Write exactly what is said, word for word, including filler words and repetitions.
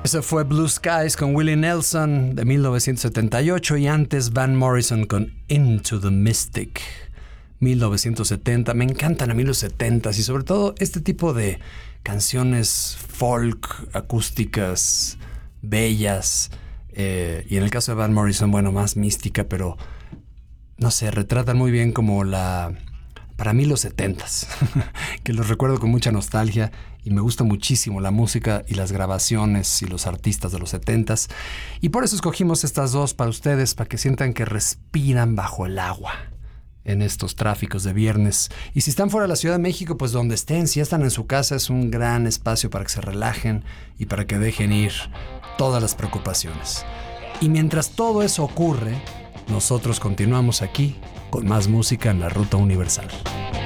Eso fue Blue Skies con Willie Nelson de mil novecientos setenta y ocho y antes Van Morrison con Into the Mystic, mil novecientos setenta. Me encantan a mí los setentas y sobre todo este tipo de canciones folk, acústicas, bellas. Eh, y en el caso de Van Morrison, bueno, más mística, pero no sé, retratan muy bien como la... Para mí los setentas, que los recuerdo con mucha nostalgia y me gusta muchísimo la música y las grabaciones y los artistas de los setentas. Y por eso escogimos estas dos para ustedes, para que sientan que respiran bajo el agua en estos tráficos de viernes. Y si están fuera de la Ciudad de México, pues donde estén, si ya están en su casa, es un gran espacio para que se relajen y para que dejen ir todas las preocupaciones. Y mientras todo eso ocurre, nosotros continuamos aquí con más música en la Ruta Universal.